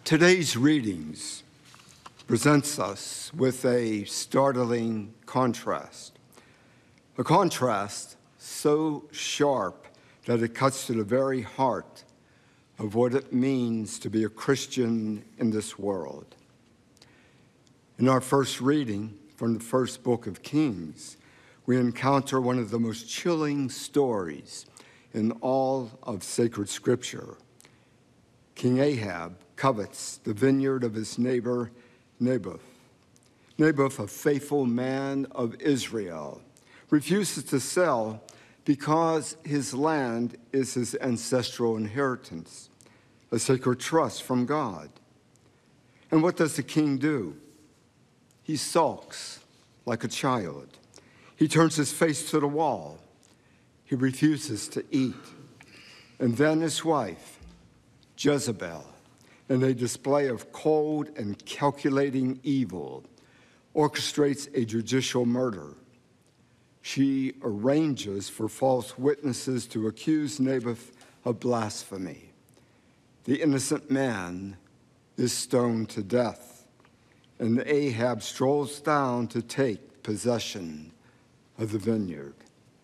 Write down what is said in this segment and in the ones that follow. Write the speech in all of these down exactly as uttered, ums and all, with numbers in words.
Today's readings presents us with a startling contrast, a contrast so sharp that it cuts to the very heart of what it means to be a Christian in this world. In our first reading from the first book of Kings, we encounter one of the most chilling stories in all of sacred scripture. King Ahab covets the vineyard of his neighbor Naboth. Naboth, a faithful man of Israel, refuses to sell because his land is his ancestral inheritance, a sacred trust from God. And what does the king do? He sulks like a child. He turns his face to the wall. He refuses to eat. And then his wife, Jezebel, in a display of cold and calculating evil, orchestrates a judicial murder. She arranges for false witnesses to accuse Naboth of blasphemy. The innocent man is stoned to death, and Ahab strolls down to take possession of the vineyard.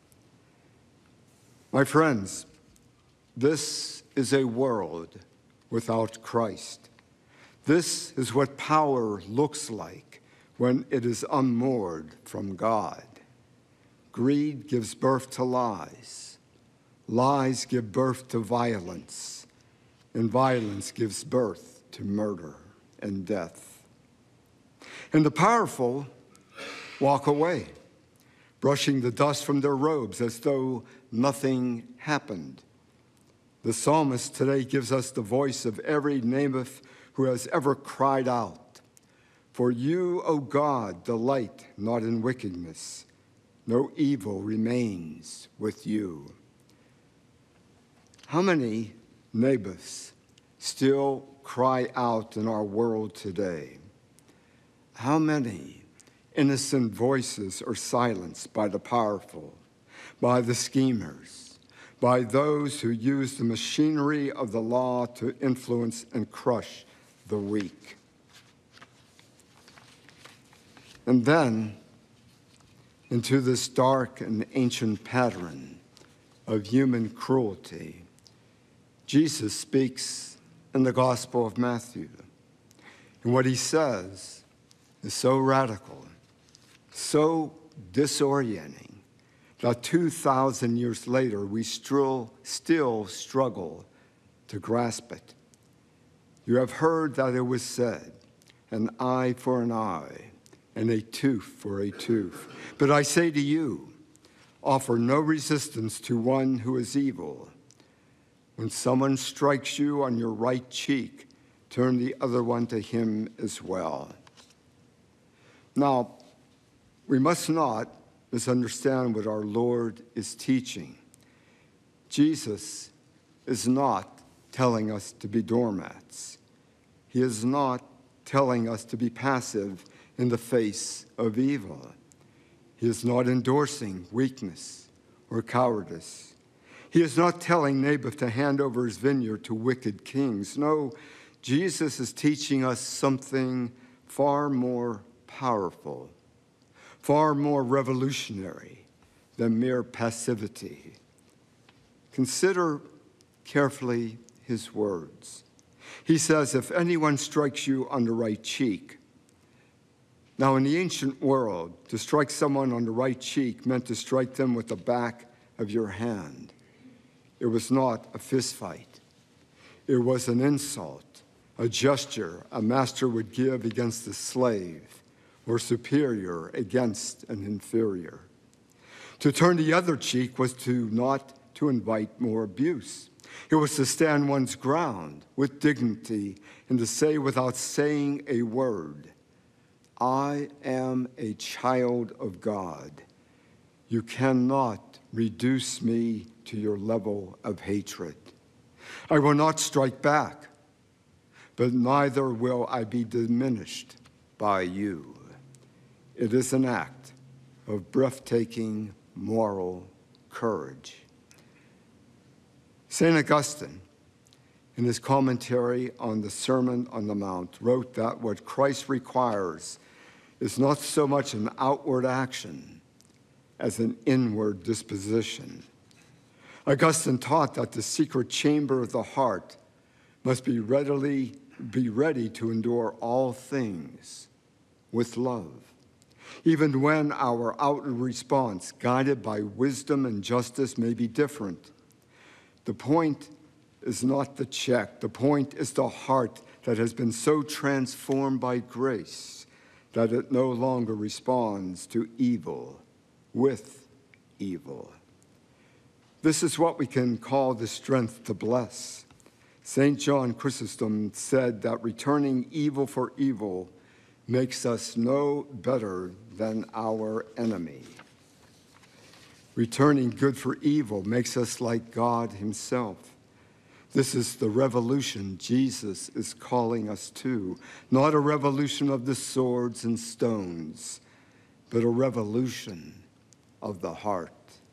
My friends, this is a world without Christ. This is what power looks like when it is unmoored from God. Greed gives birth to lies. Lies give birth to violence. And violence gives birth to murder and death. And the powerful walk away, brushing the dust from their robes as though nothing happened. The psalmist today gives us the voice of every Naboth who has ever cried out, "For you, O God, delight not in wickedness. No evil remains with you." How many Naboths still cry out in our world today? How many innocent voices are silenced by the powerful, by the schemers, by those who use the machinery of the law to influence and crush the weak? And then, into this dark and ancient pattern of human cruelty, Jesus speaks in the Gospel of Matthew. And what he says is so radical, so disorienting, that two thousand years later, we still, still struggle to grasp it. You have heard that it was said, an eye for an eye, and a tooth for a tooth. But I say to you, offer no resistance to one who is evil. When someone strikes you on your right cheek, turn the other one to him as well. Now, we must not misunderstand what our Lord is teaching. Jesus is not telling us to be doormats. He is not telling us to be passive in the face of evil. He is not endorsing weakness or cowardice. He is not telling Naboth to hand over his vineyard to wicked kings. No, Jesus is teaching us something far more powerful, far more revolutionary than mere passivity. Consider carefully his words. He says, if anyone strikes you on the right cheek. Now, in the ancient world, to strike someone on the right cheek meant to strike them with the back of your hand. It was not a fist fight. It was an insult, a gesture a master would give against a slave, or superior against an inferior. To turn the other cheek was to not to invite more abuse. It was to stand one's ground with dignity and to say without saying a word, I am a child of God. You cannot reduce me to your level of hatred. I will not strike back, but neither will I be diminished by you. It is an act of breathtaking moral courage. Saint Augustine, in his commentary on the Sermon on the Mount, wrote that what Christ requires is not so much an outward action as an inward disposition. Augustine taught that the secret chamber of the heart must be readily be ready to endure all things with love, even when our outward response, guided by wisdom and justice, may be different. The point is not the check. The point is the heart that has been so transformed by grace that it no longer responds to evil with evil. This is what we can call the strength to bless. Saint John Chrysostom said that returning evil for evil makes us no better than our enemy. Returning good for evil makes us like God himself. This is the revolution Jesus is calling us to, not a revolution of the swords and stones, but a revolution of the heart.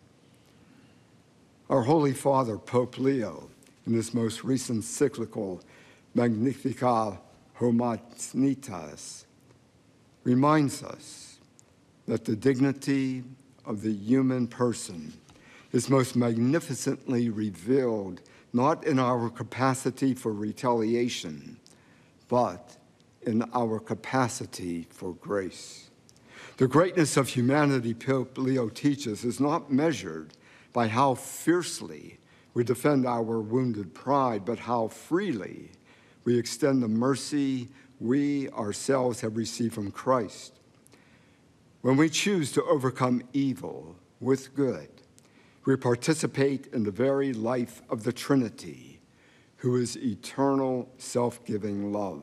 Our Holy Father, Pope Leo, in his most recent encyclical, Magnificat Humanitas, reminds us that the dignity of the human person is most magnificently revealed not in our capacity for retaliation, but in our capacity for grace. The greatness of humanity, Pope Leo teaches, is not measured by how fiercely we defend our wounded pride, but how freely we extend the mercy we ourselves have received from Christ. When we choose to overcome evil with good, we participate in the very life of the Trinity, who is eternal, self-giving love.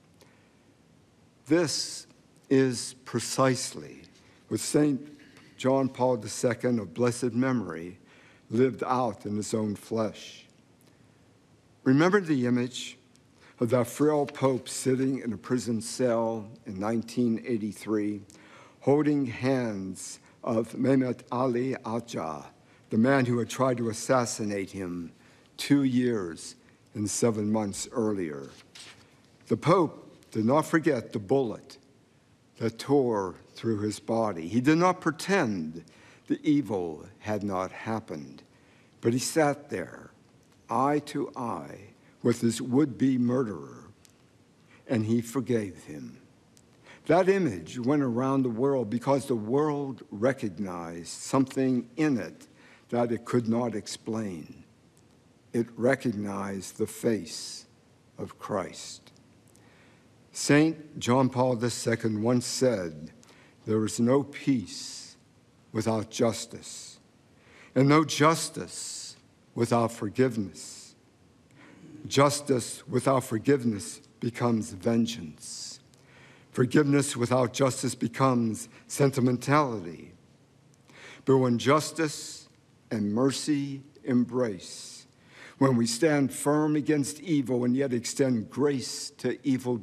This is precisely what Saint John Paul the Second of blessed memory lived out in his own flesh. Remember the image of that frail pope sitting in a prison cell in nineteen eighty-three, holding hands of Mehmet Ali Atca, the man who had tried to assassinate him two years and seven months earlier. The Pope did not forget the bullet that tore through his body. He did not pretend the evil had not happened, but he sat there, eye to eye, with his would-be murderer, and he forgave him. That image went around the world because the world recognized something in it that it could not explain. It recognized the face of Christ. Saint John Paul the Second once said, "There is no peace without justice, and no justice without forgiveness. Justice without forgiveness becomes vengeance. Forgiveness without justice becomes sentimentality. But when justice and mercy embrace, when we stand firm against evil and yet extend grace to evil